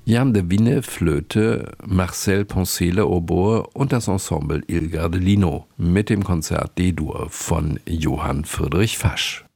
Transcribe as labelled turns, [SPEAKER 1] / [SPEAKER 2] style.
[SPEAKER 1] Jan de Winne, Flöte, Marcel Poncele, Oboe und das Ensemble Il Gardelino mit dem Konzert D-Dur von Johann Friedrich Fasch.